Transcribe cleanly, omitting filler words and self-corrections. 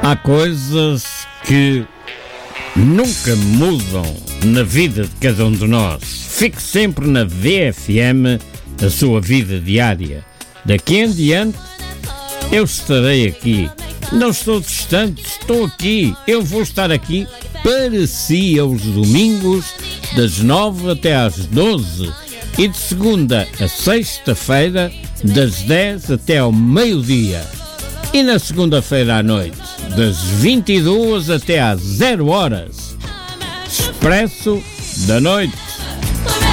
Há coisas que nunca mudam na vida de cada um de nós. Fique sempre na VFM, a sua vida diária. Daqui em diante, eu estarei aqui. Não estou distante, estou aqui. Eu vou estar aqui para si aos domingos, das 9 até às 12 e de segunda a sexta-feira, das 10 até ao meio-dia. E na segunda-feira à noite, das 22 até às 0 horas. Expresso da Noite.